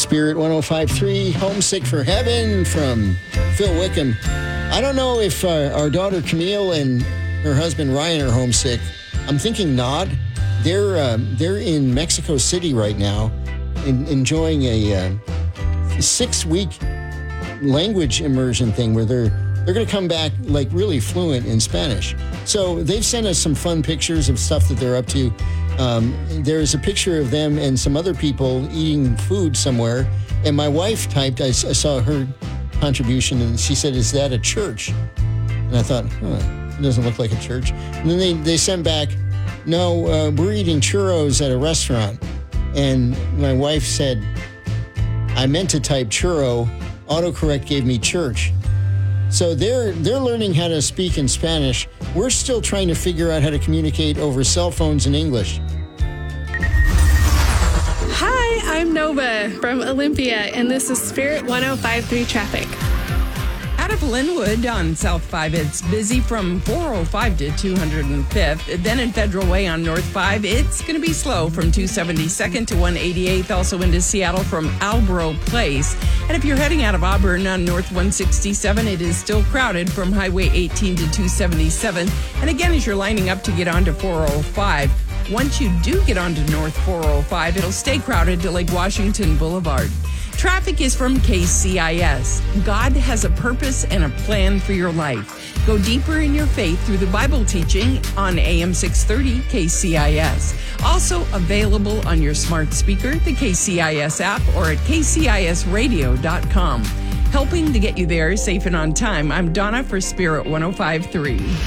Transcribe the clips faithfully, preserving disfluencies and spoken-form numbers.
Spirit one oh five point three, Homesick for Heaven from Phil Wickham. I don't know if uh, our daughter Camille and her husband Ryan are homesick. I'm thinking not. They're uh, they're in Mexico City right now, in, enjoying a uh, six-week language immersion thing where they're they're going to come back like really fluent in Spanish. So they've sent us some fun pictures of stuff that they're up to. Um, there's a picture of them and some other people eating food somewhere, and my wife typed. I, I saw her contribution, and she said, "Is that a church?" And I thought, huh, it doesn't look like a church. And then they, they sent back, no, uh, we're eating churros at a restaurant. And my wife said, I meant to type churro. Autocorrect gave me church. So they're they're learning how to speak in Spanish. We're still trying to figure out how to communicate over cell phones in English. Hi, I'm Nova from Olympia, and this is Spirit one oh five point three traffic. Out of Linwood on South five, it's busy from four oh five to two hundred fifth. Then in Federal Way on North five, it's going to be slow from two seventy-second to one eighty-eighth, also into Seattle from Albro Place. And if you're heading out of Auburn on North one sixty-seven, it is still crowded from Highway eighteen to two seventy-seven. And again, as you're lining up to get onto four oh five, once you do get onto North four oh five, it'll stay crowded to Lake Washington Boulevard. Traffic is from K C I S. God has a purpose and a plan for your life. Go deeper in your faith through the Bible teaching on A M six thirty K C I S. Also available on your smart speaker, the K C I S app, or at k c i s radio dot com. Helping to get you there safe and on time, I'm Donna for Spirit one oh five point three.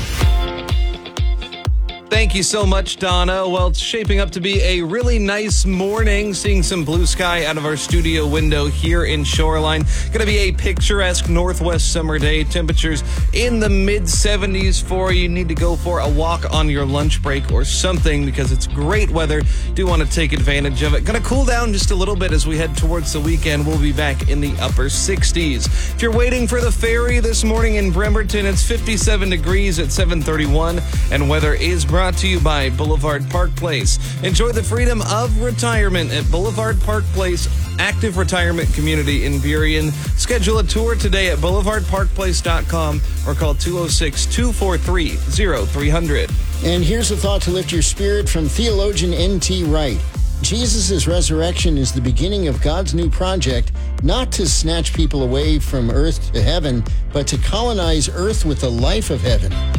Thank you so much, Donna. Well, it's shaping up to be a really nice morning, seeing some blue sky out of our studio window here in Shoreline. Going to be a picturesque northwest summer day. Temperatures in the mid seventies for you. Need to go for a walk on your lunch break or something because it's great weather. Do want to take advantage of it. Going to cool down just a little bit as we head towards the weekend. We'll be back in the upper sixties. If you're waiting for the ferry this morning in Bremerton, it's fifty-seven degrees at seven thirty-one, and weather is brought to you by Boulevard Park Place. Enjoy the freedom of retirement at Boulevard Park Place, active retirement community in Burien. Schedule a tour today at boulevard park place dot com or call two oh six, two four three, oh three hundred. And here's a thought to lift your spirit from theologian N T Wright. Jesus' resurrection is the beginning of God's new project, not to snatch people away from earth to heaven, but to colonize earth with the life of heaven.